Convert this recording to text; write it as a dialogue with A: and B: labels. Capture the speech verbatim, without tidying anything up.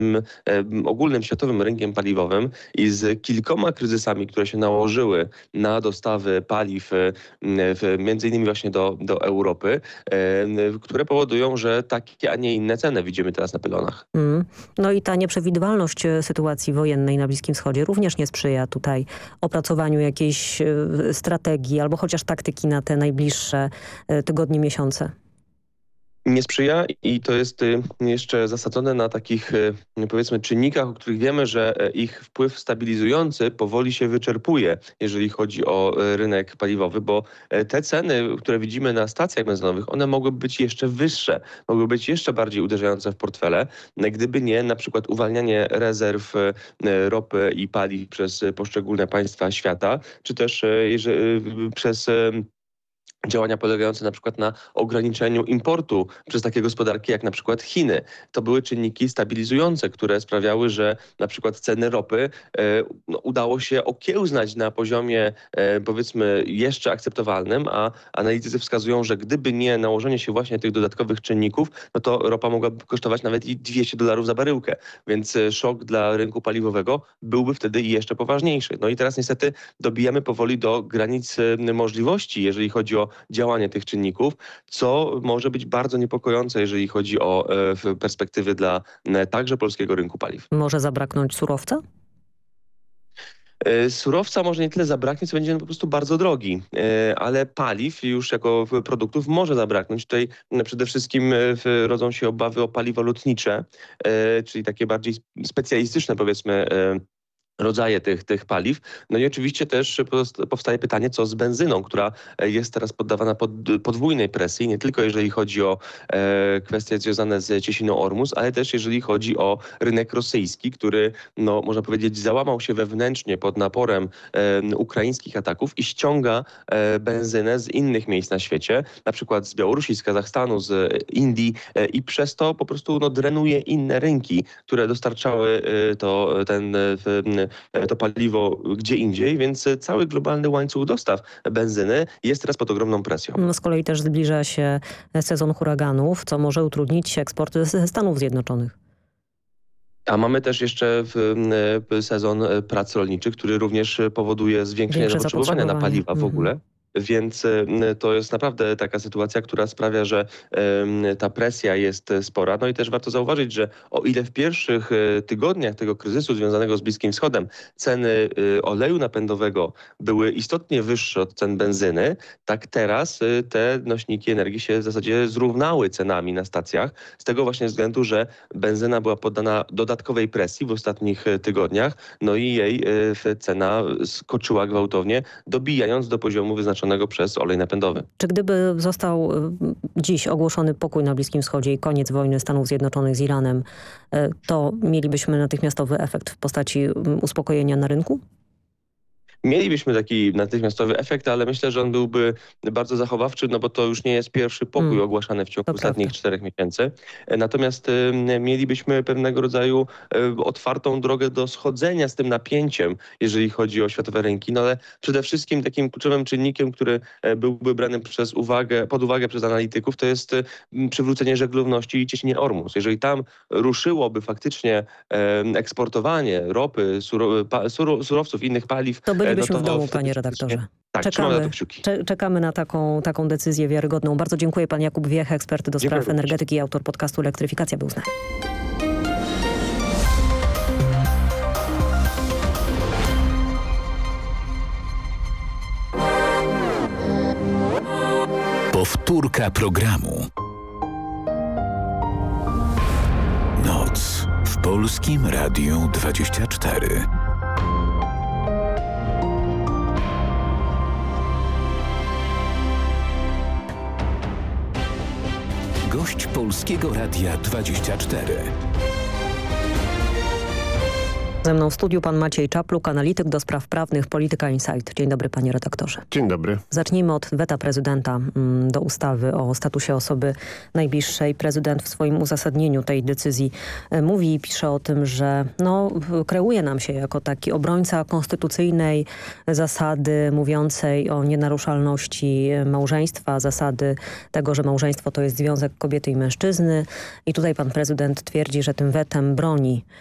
A: ogólnym światowym rynkiem paliwowym i z kilkoma kryzysami, które się nałożyły na dostawy paliw, w, między innymi właśnie do, do Europy, które powodują, że takie, a nie inne ceny widzimy teraz na pylonach.
B: Mm. No i ta nieprzewidywalność sytuacji wojennej na Bliskim Wschodzie również nie sprzyja tutaj opracowaniu jakiejś strategii albo chociaż taktyki na te najbliższe tygodnie, miesiące.
A: Nie sprzyja i to jest jeszcze zasadzone na takich, powiedzmy, czynnikach, o których wiemy, że ich wpływ stabilizujący powoli się wyczerpuje, jeżeli chodzi o rynek paliwowy, bo te ceny, które widzimy na stacjach benzynowych, one mogłyby być jeszcze wyższe, mogły być jeszcze bardziej uderzające w portfele, gdyby nie na przykład uwalnianie rezerw ropy i paliw przez poszczególne państwa świata, czy też jeżeli, przez działania polegające na przykład na ograniczeniu importu przez takie gospodarki jak na przykład Chiny. To były czynniki stabilizujące, które sprawiały, że na przykład ceny ropy e, no, udało się okiełznać na poziomie e, powiedzmy jeszcze akceptowalnym, a analitycy wskazują, że gdyby nie nałożenie się właśnie tych dodatkowych czynników, no to ropa mogłaby kosztować nawet i dwieście dolarów za baryłkę. Więc szok dla rynku paliwowego byłby wtedy jeszcze poważniejszy. No i teraz niestety dobijamy powoli do granic możliwości, jeżeli chodzi o działanie tych czynników, co może być bardzo niepokojące, jeżeli chodzi o e, perspektywy dla e, także polskiego rynku paliw.
B: Może zabraknąć surowca?
A: Surowca może nie tyle zabraknie, co będzie on po prostu bardzo drogi, ale paliw już jako produktów może zabraknąć. Tutaj przede wszystkim rodzą się obawy o paliwo lotnicze, czyli takie bardziej specjalistyczne, powiedzmy, rodzaje tych, tych paliw. No i oczywiście też powstaje pytanie, co z benzyną, która jest teraz poddawana pod podwójnej presji, nie tylko jeżeli chodzi o e, kwestie związane z cieśniną Ormus, ale też jeżeli chodzi o rynek rosyjski, który, no, można powiedzieć, załamał się wewnętrznie pod naporem e, ukraińskich ataków i ściąga e, benzynę z innych miejsc na świecie, na przykład z Białorusi, z Kazachstanu, z Indii e, i przez to po prostu no, drenuje inne rynki, które dostarczały e, to, ten e, to paliwo gdzie indziej, więc cały globalny łańcuch dostaw benzyny jest teraz pod ogromną presją.
B: No z kolei też zbliża się sezon huraganów, co może utrudnić eksport ze Stanów Zjednoczonych.
A: A mamy też jeszcze w, w sezon prac rolniczych, który również powoduje zwiększenie
B: Większe
A: zapotrzebowania na paliwa w
B: Mhm.
A: ogóle. Więc to jest naprawdę taka sytuacja, która sprawia, że ta presja jest spora. No i też warto zauważyć, że o ile w pierwszych tygodniach tego kryzysu związanego z Bliskim Wschodem ceny oleju napędowego były istotnie wyższe od cen benzyny, tak teraz te nośniki energii się w zasadzie zrównały cenami na stacjach. Z tego właśnie względu, że benzyna była poddana dodatkowej presji w ostatnich tygodniach, no i jej cena skoczyła gwałtownie, dobijając do poziomu wyznaczonego przez olej napędowy.
B: Czy gdyby został dziś ogłoszony pokój na Bliskim Wschodzie i koniec wojny Stanów Zjednoczonych z Iranem, to mielibyśmy natychmiastowy efekt w postaci uspokojenia na rynku?
A: Mielibyśmy taki natychmiastowy efekt, ale myślę, że on byłby bardzo zachowawczy, no bo to już nie jest pierwszy pokój hmm. ogłaszany w ciągu to ostatnich prawda. czterech miesięcy. Natomiast y, mielibyśmy pewnego rodzaju y, otwartą drogę do schodzenia z tym napięciem, jeżeli chodzi o światowe rynki. No ale przede wszystkim takim kluczowym czynnikiem, który byłby brany przez uwagę, pod uwagę przez analityków, to jest y, przywrócenie żeglowności i cieśnienie Ormus. Jeżeli tam ruszyłoby faktycznie y, eksportowanie ropy, suro, pa, suro, surowców, innych paliw,
B: to bylibyśmy no to w domu, panie redaktorze.
A: Tak,
B: czekamy,
A: na to kciuki.
B: czekamy na taką, taką decyzję wiarygodną. Bardzo dziękuję. Pan Jakub Wiech, ekspert do spraw dziękuję energetyki i autor podcastu Elektryfikacja był z nami.
C: Powtórka programu. Noc w Polskim Radiu dwadzieścia cztery. Gość Polskiego Radia dwadzieścia cztery.
B: Ze mną w studiu pan Maciej Czapluk, analityk do spraw prawnych, Polityka Insight. Dzień dobry, panie redaktorze.
D: Dzień dobry.
B: Zacznijmy od weta prezydenta do ustawy o statusie osoby najbliższej. Prezydent w swoim uzasadnieniu tej decyzji mówi i pisze o tym, że no, kreuje nam się jako taki obrońca konstytucyjnej zasady mówiącej o nienaruszalności małżeństwa, zasady tego, że małżeństwo to jest związek kobiety i mężczyzny. I tutaj pan prezydent twierdzi, że tym wetem broni